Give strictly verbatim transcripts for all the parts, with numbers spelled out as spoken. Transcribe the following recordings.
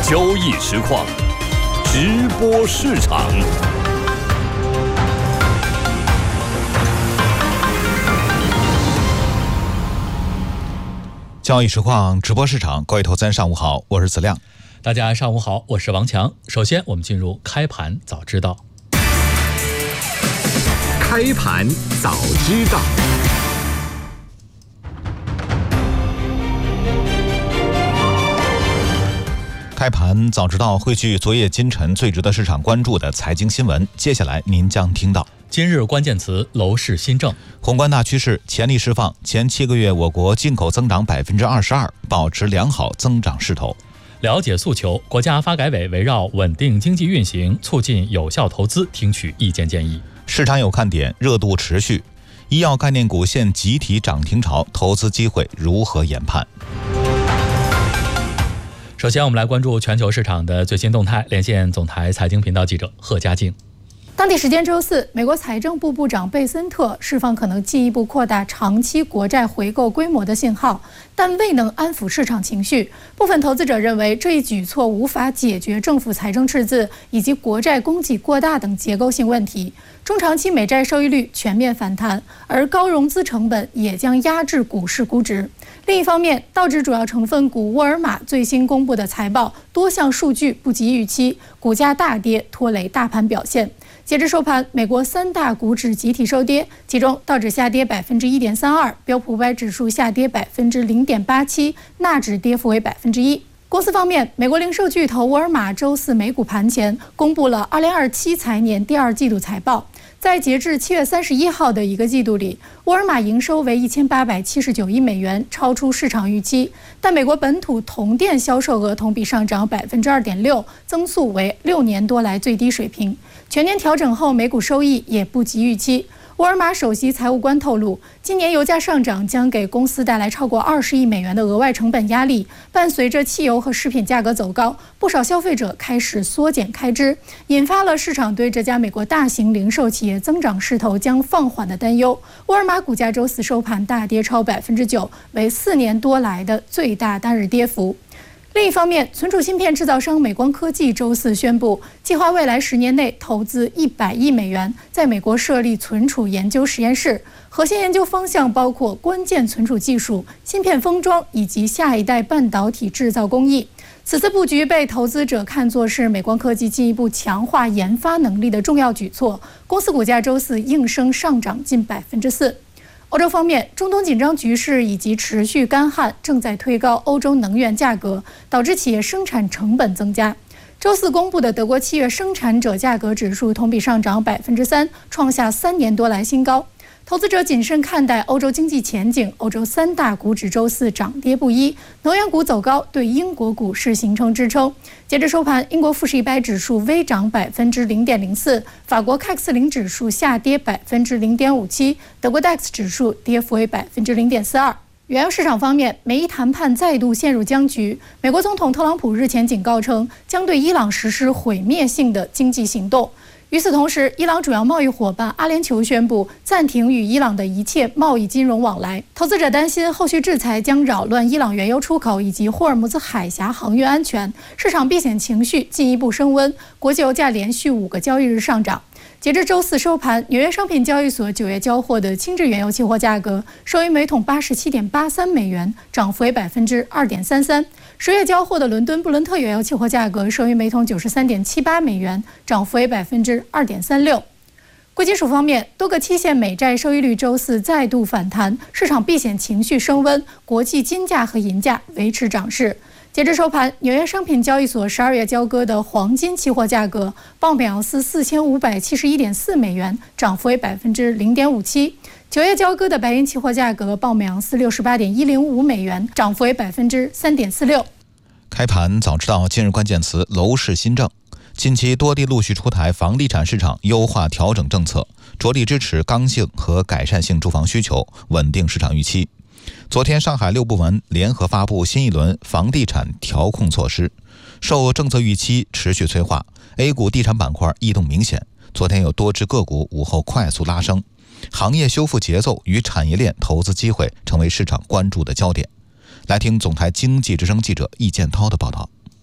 交易实况，直播市场。 交易实况直播市场，各位投资人上午好，我是子亮。 大家上午好，我是王强。首先我们进入开盘早知道。 开盘早知道。 开盘早知道汇聚昨夜今晨最值得市场关注的财经新闻，接下来您将听到。 今日关键词：楼市新政。 宏观大趋势潜力释放，前七个月我国进口增长百分之二十二，保持良好增长势头。 了解诉求，国家发改委围绕稳定经济运行、促进有效投资，听取意见建议。 市场有看点，热度持续。医药概念股现集体涨停潮，投资机会如何研判？ 首先，我们来关注全球市场的最新动态。连线总台财经频道记者贺佳静。 当地时间周四，美国财政部部长贝森特释放可能进一步扩大长期国债回购规模的信号，但未能安抚市场情绪。部分投资者认为这一举措无法解决政府财政赤字以及国债供给过大等结构性问题。中长期美债收益率全面反弹，而高融资成本也将压制股市估值。另一方面，道指主要成分股沃尔玛最新公布的财报多项数据不及预期，股价大跌，拖累大盘表现。截至收盘，美国三大股指集体收跌，其中道指下跌百分之一点三二，标普五百指数下跌百分之零点八七，纳指跌幅为百分之一。公司方面，美国零售巨头沃尔玛周四美股盘前公布了二零二七财年第二季度财报。在截至七月三十一号的一个季度里，沃尔玛营收为一千八百七十九亿美元，超出市场预期。但美国本土同店销售额同比上涨百分之二点六，增速为六年多来最低水平。全年调整后，每股收益也不及预期。沃尔玛首席财务官透露，今年油价上涨将给公司带来超过二十亿美元的额外成本压力。伴随着汽油和食品价格走高，不少消费者开始缩减开支，引发了市场对这家美国大型零售企业增长势头将放缓的担忧。沃尔玛股价周四收盘大跌超百分之九，为四年多来的最大单日跌幅。另一方面，存储芯片制造商美光科技周四宣布，计划未来十年内投资一百亿美元，在美国设立存储研究实验室。核心研究方向包括关键存储技术、芯片封装以及下一代半导体制造工艺。此次布局被投资者看作是美光科技进一步强化研发能力的重要举措。公司股价周四应声上涨近百分之四。欧洲方面，中东紧张局势以及持续干旱正在推高欧洲能源价格，导致企业生产成本增加。周四公布的德国七月生产者价格指数同比上涨百分之三，创下三年多来新高。投资者谨慎看待欧洲经济前景，欧洲三大股指周四涨跌不一，能源股走高，对英国股市形成支撑。截至收盘，英国富时一百指数微涨百分之零点零四，法国 C A C 四零指数下跌百分之零点五七，德国 D A X 指数跌幅为百分之零点四二。原油市场方面，美伊谈判再度陷入僵局。美国总统特朗普日前警告称，将对伊朗实施毁灭性的经济行动。与此同时，伊朗主要贸易伙伴阿联酋宣布暂停与伊朗的一切贸易金融往来。投资者担心后续制裁将扰乱伊朗原油出口以及霍尔木兹海峡航运安全，市场避险情绪进一步升温，国际油价连续五个交易日上涨。截至周四收盘，纽约商品交易所九月交货的轻质原油期货价格收于每桶八十七点八三美元，涨幅为百分之二点三三。十月交货的伦敦布伦特原油期货价格收于每桶九十三点七八美元，涨幅为百分之二点三六。贵金属方面，多个期限美债收益率周四再度反弹，市场避险情绪升温，国际金价和银价维持涨势。截至收盘，纽约商品交易所十二月交割的黄金期货价格报每盎司四千五百七十一点四美元，涨幅为百分之零点五七。九月交割的白银期货价格报每盎司六十八点一零五美元，涨幅为百分之三点四六。 开盘早知道今日关键词：楼市新政。近期多地陆续出台房地产市场优化调整政策，着力支持刚性和改善性住房需求，稳定市场预期。昨天，上海六部门联合发布新一轮房地产调控措施，受政策预期持续催化 ，A 股地产板块异动明显。昨天有多只个股午后快速拉升，行业修复节奏与产业链投资机会成为市场关注的焦点。来听总台经济之声记者易建涛的报道。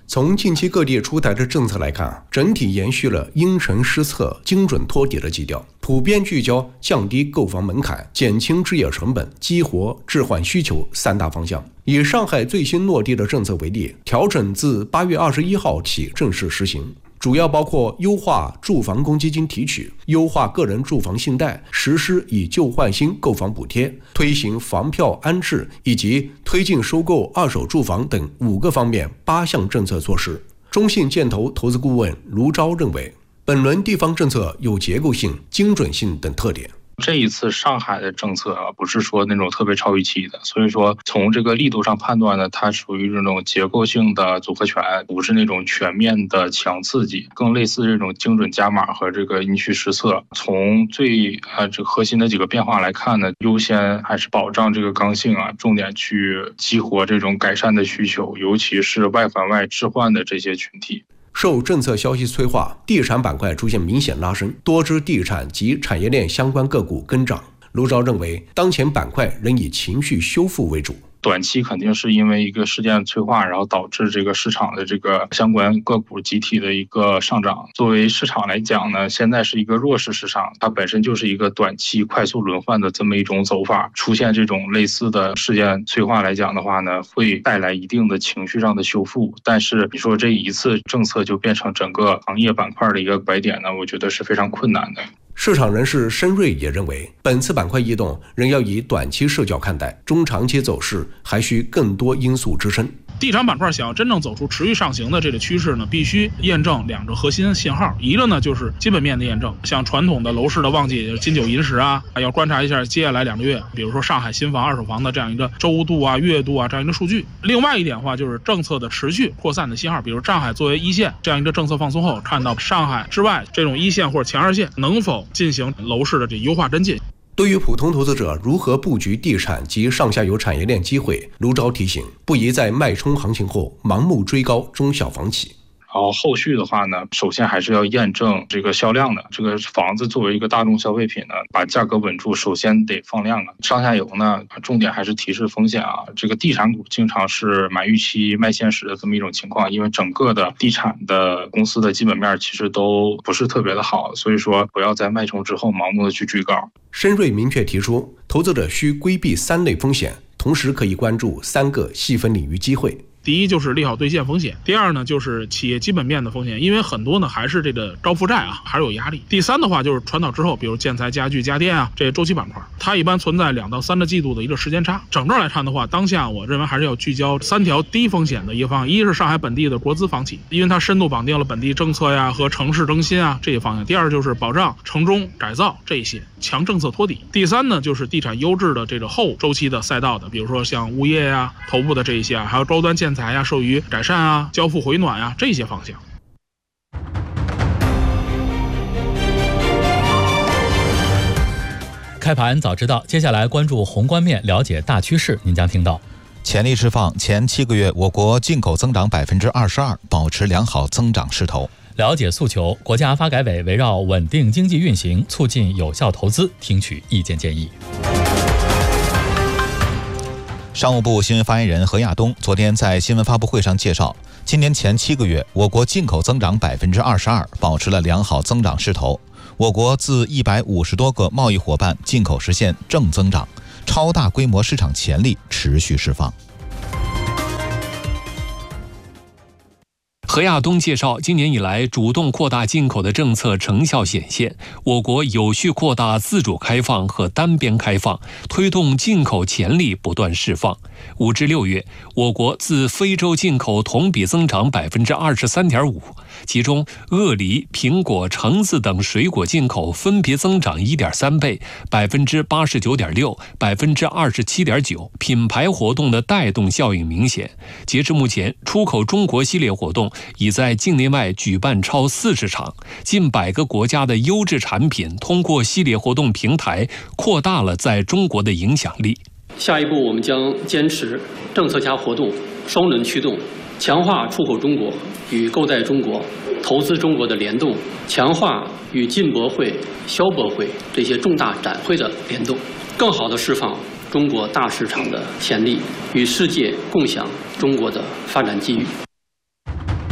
从近期各地出台的政策来看，整体延续了因城施策、精准托底的基调，普遍聚焦降低购房门槛、减轻置业成本、激活置换需求三大方向。以上海最新落地的政策为例，调整自八月二十一号起正式实行，主要包括优化住房公积金提取、优化个人住房信贷、实施以旧换新购房补贴、推行房票安置以及推进收购二手住房等五个方面八项政策措施。中信建投投资顾问卢钊认为，本轮地方政策有结构性、精准性等特点。 这一次上海的政策啊，不是说那种特别超预期的，所以说从这个力度上判断呢，它属于这种结构性的组合拳，不是那种全面的强刺激，更类似这种精准加码和这个因需施策。从最呃这核心的几个变化来看呢，优先还是保障这个刚性啊，重点去激活这种改善的需求，尤其是外环外置换的这些群体。 受政策消息催化，地产板块出现明显拉升，多只地产及产业链相关个股跟涨。卢钊认为，当前板块仍以情绪修复为主。 短期肯定是因为一个事件催化，然后导致这个市场的这个相关个股集体的一个上涨。作为市场来讲呢，现在是一个弱势市场，它本身就是一个短期快速轮换的这么一种走法。出现这种类似的事件催化来讲的话呢，会带来一定的情绪上的修复。但是你说这一次政策就变成整个行业板块的一个拐点呢，我觉得是非常困难的。 市场人士申瑞也认为，本次板块异动仍要以短期视角看待，中长期走势还需更多因素支撑。 地产板块想要真正走出持续上行的这个趋势呢，必须验证两个核心信号。一个呢就是基本面的验证，像传统的楼市的旺季，金九银十啊，要观察一下接下来两个月，比如说上海新房、二手房的这样一个周度啊、月度啊这样一个数据。另外一点的话，就是政策的持续扩散的信号，比如上海作为一线这样一个政策放松后，看到上海之外这种一线或者前二线能否进行楼市的这优化跟进。 对于普通投资者如何布局地产及上下游产业链机会，卢钊提醒，不宜在脉冲行情后盲目追高中小房企。 然后后续的话呢，首先还是要验证这个销量的。这个房子作为一个大众消费品呢，把价格稳住，首先得放量啊。上下游呢，重点还是提示风险啊。这个地产股经常是买预期卖现实的这么一种情况，因为整个的地产的公司的基本面其实都不是特别的好，所以说不要在脉冲之后盲目的去追高。 申瑞明确提出，投资者需规避三类风险，同时可以关注三个细分领域机会。 第一就是利好兑现风险，第二呢就是企业基本面的风险，因为很多呢还是这个高负债啊，还是有压力。第三的话就是传导之后，比如建材、家具、家电啊这些周期板块，它一般存在两到三个季度的一个时间差。整个来看的话，当下我认为还是要聚焦三条低风险的一个方向，一是上海本地的国资房企，因为它深度绑定了本地政策呀和城市更新啊这些方向；第二就是保障、城中改造这一些强政策托底；第三呢就是地产优质的这个后周期的赛道的，比如说像物业呀、头部的这一些啊，还有高端建材呀、授予改善啊、交付回暖啊这些方向。 开盘早知道，接下来关注宏观面，了解大趋势。您将听到： 潜力释放，前七个月我国进口增长百分之二十二，保持良好增长势头。 了解诉求，国家发改委围绕稳定经济运行、促进有效投资，听取意见建议。 商务部新闻发言人何亚东昨天在新闻发布会上介绍，今年前七个月，我国进口增长百分之二十二，保持了良好增长势头。我国自一百五十多个贸易伙伴进口实现正增长，超大规模市场潜力持续释放。 何亚东介绍，今年以来主动扩大进口的政策成效显现，我国有序扩大自主开放和单边开放，推动进口潜力不断释放。五至六月，我国自非洲进口同比增长百分之二十三点五，其中鳄梨、苹果、橙子等水果进口分别增长一点三倍，百分之八十九点六，百分之二十七点九。品牌活动的带动效应明显。截至目前，出口中国系列活动已在境内外举办超四十场，近百个国家的优质产品通过系列活动平台扩大了在中国的影响力。 下一步，我们将坚持政策加活动双轮驱动，强化出口中国与购贷中国、投资中国的联动，强化与进博会、消博会这些重大展会的联动，更好地释放中国大市场的潜力，与世界共享中国的发展机遇。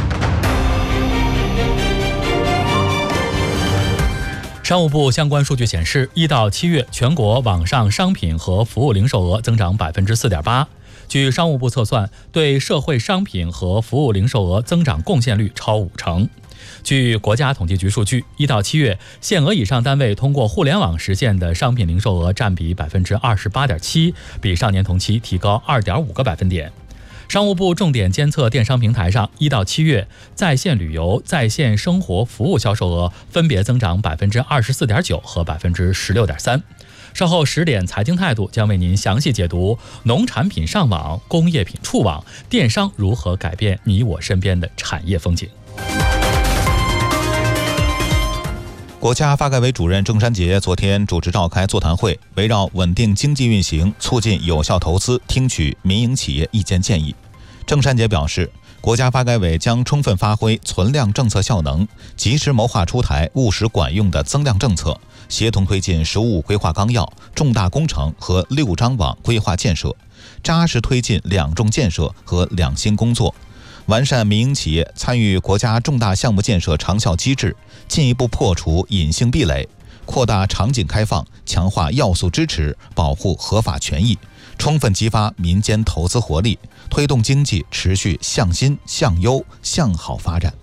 商务部相关数据显示，一到七月全国网上商品和服务零售额增长百分之四点八。据商务部测算，对社会商品和服务零售额增长贡献率超五成。据国家统计局数据，一到七月限额以上单位通过互联网实现的商品零售额占比百分之二十八点七，比上年同期提高二点五个百分点。商务部重点监测电商平台上，一到七月在线旅游、在线生活服务销售额分别增长百分之二十四点九和百分之十六点三。稍后十点，财经态度将为您详细解读农产品上网、工业品触网、电商如何改变你我身边的产业风景。 国家发改委主任郑山杰昨天主持召开座谈会，围绕稳定经济运行、促进有效投资，听取民营企业意见建议。郑山杰表示，国家发改委将充分发挥存量政策效能，及时谋划出台务实管用的增量政策，协同推进“十五”规划纲要、重大工程和六张网规划建设，扎实推进两重建设和两新工作，完善民营企业参与国家重大项目建设长效机制，进一步破除隐性壁垒，扩大场景开放，强化要素支持，保护合法权益，充分激发民间投资活力，推动经济持续向新、向优、向好发展。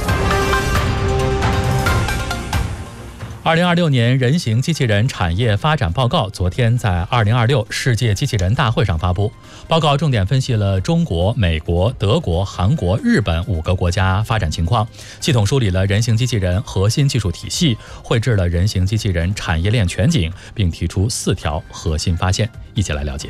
二零二六年人形机器人产业发展报告昨天在二零二六世界机器人大会上发布。报告重点分析了中国、美国、德国、韩国、日本五个国家发展情况，系统梳理了人形机器人核心技术体系，绘制了人形机器人产业链全景，并提出四条核心发现。一起来了解。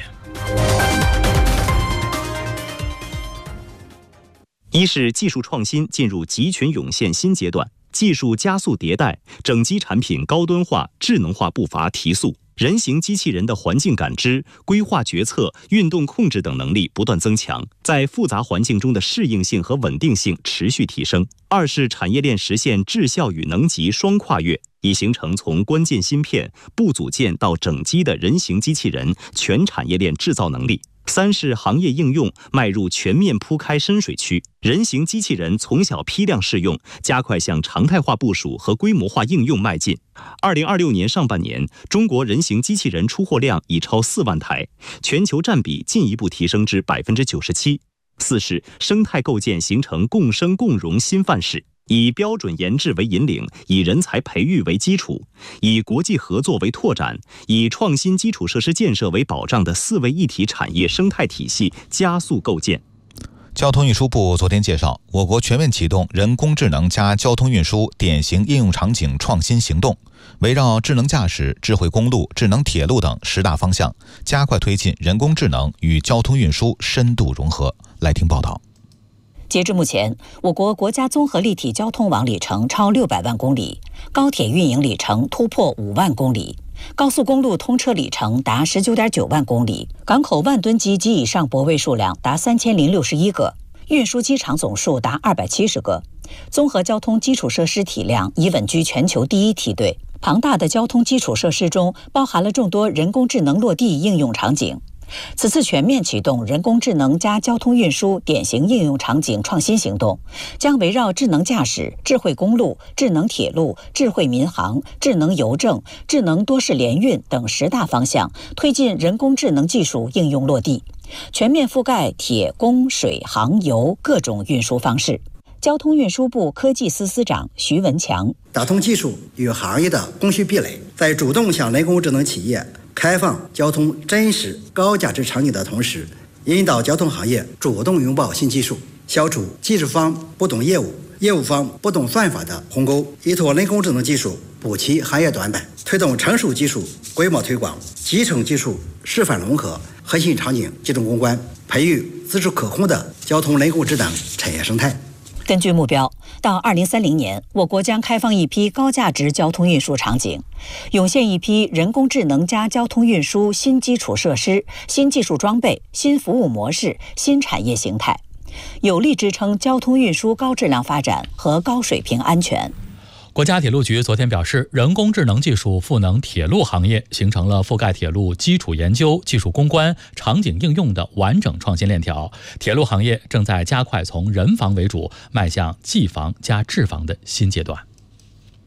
一是技术创新进入集群涌现新阶段，技术加速迭代，整机产品高端化、智能化步伐提速，人形机器人的环境感知、规划决策、运动控制等能力不断增强，在复杂环境中的适应性和稳定性持续提升。二是产业链实现质效与能级双跨越，已形成从关键芯片、部组件到整机的人形机器人全产业链制造能力。三是行业应用迈入全面铺开深水区，人形机器人从小批量试用，加快向常态化部署和规模化应用迈进。二零二六年上半年，中国人形机器人出货量已超四万台，全球占比进一步提升至百分之九十七。四是生态构建形成共生共荣新范式。以标准研制为引领，以人才培育为基础，以国际合作为拓展，以创新基础设施建设为保障的四位一体产业生态体系加速构建。 交通运输部昨天介绍，我国全面启动人工智能加交通运输典型应用场景创新行动，围绕智能驾驶、智慧公路、智能铁路等十大方向，加快推进人工智能与交通运输深度融合。来听报道。 截至目前，我国国家综合立体交通网里程超六百万公里，高铁运营里程突破五万公里，高速公路通车里程达十九点九万公里，港口万吨级及以上泊位数量达三千零六十一个，运输机场总数达二百七十个，综合交通基础设施体量已稳居全球第一梯队。庞大的交通基础设施中，包含了众多人工智能落地应用场景。此次全面启动人工智能加交通运输典型应用场景创新行动，将围绕智能驾驶、智慧公路、智能铁路、智慧民航、智能邮政、智能多式联运等十大方向，推进人工智能技术应用落地，全面覆盖铁、公、水、航、油各种运输方式。交通运输部科技司司长徐文强： 打通技术与行业的供需壁垒，在主动向人工智能企业开放交通真实高价值场景的同时，引导交通行业主动拥抱新技术，消除技术方不懂业务、业务方不懂算法的鸿沟，依托人工智能技术补齐行业短板，推动成熟技术规模推广、集成技术示范融合、核心场景集中攻关，培育自主可控的交通人工智能产业生态。 根据目标，到二零三零年，我国将开放一批高价值交通运输场景，涌现一批人工智能加交通运输新基础设施、新技术装备、新服务模式、新产业形态，有力支撑交通运输高质量发展和高水平安全。 国家铁路局昨天表示，人工智能技术赋能铁路行业，形成了覆盖铁路基础研究、技术攻关、场景应用的完整创新链条。铁路行业正在加快从人防为主，迈向技防加智防的新阶段。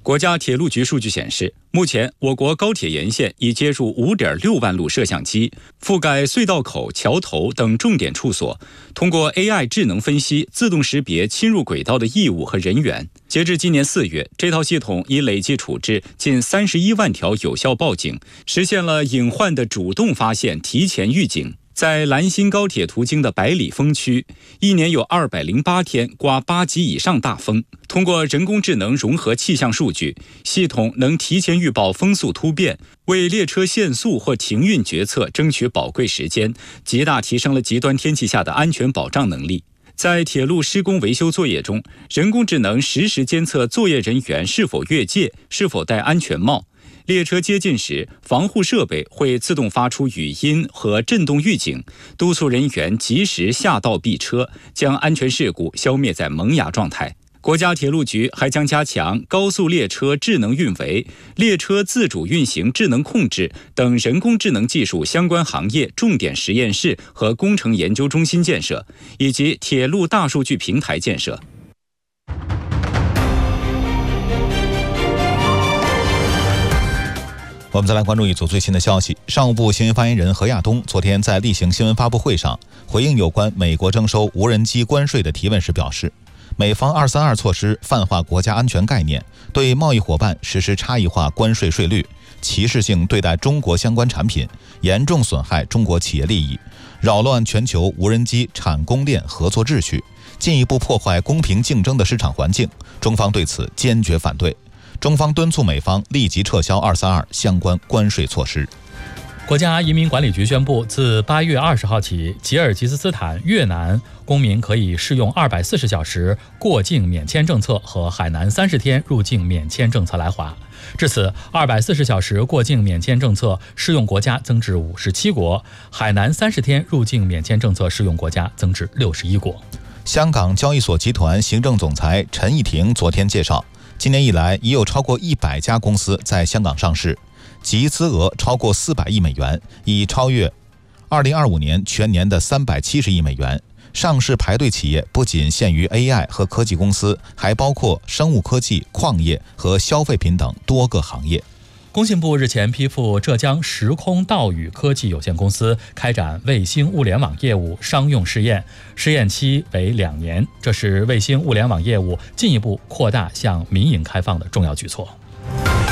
国家铁路局数据显示，目前我国高铁沿线已接入 五点六万路摄像机，覆盖隧道口、桥头等重点处所，通过 A I 智能分析，自动识别侵入轨道的异物和人员。截至今年四月，这套系统已累计处置近三十一万条有效报警，实现了隐患的主动发现、提前预警。在兰新高铁途经的百里风区，一年有二百零八天刮八级以上大风。通过人工智能融合气象数据，系统能提前预报风速突变，为列车限速或停运决策争取宝贵时间，极大提升了极端天气下的安全保障能力。在铁路施工维修作业中，人工智能实时监测作业人员是否越界、是否戴安全帽。列车接近时，防护设备会自动发出语音和震动预警，督促人员及时下道避车，将安全事故消灭在萌芽状态。国家铁路局还将加强高速列车智能运维、列车自主运行智能控制等人工智能技术相关行业重点实验室和工程研究中心建设，以及铁路大数据平台建设。 我们再来关注一组最新的消息。商务部新闻发言人何亚东昨天在例行新闻发布会上回应有关美国征收无人机关税的提问时表示，美方二三二措施泛化国家安全概念，对贸易伙伴实施差异化关税税率，歧视性对待中国相关产品，严重损害中国企业利益，扰乱全球无人机产供链合作秩序，进一步破坏公平竞争的市场环境，中方对此坚决反对。中方敦促美方立即撤销二三二相关关税措施。 国家移民管理局宣布，自八月二十号起，吉尔吉斯斯坦、越南公民可以适用二百四十小时过境免签政策和海南三十天入境免签政策来华。至此，二百四十小时过境免签政策适用国家增至五十七国，海南三十天入境免签政策适用国家增至六十一国。 香港交易所集团行政总裁陈义婷昨天介绍，今年以来已有超过一百家公司在香港上市，集资额超过四百亿美元，已超越二零二五年全年的三百七十亿美元。上市排队企业不仅限于 A I 和科技公司，还包括生物科技、矿业和消费品等多个行业。 工信部日前批复浙江时空道宇科技有限公司开展卫星物联网业务商用试验，试验期为两年，这是卫星物联网业务进一步扩大向民营开放的重要举措。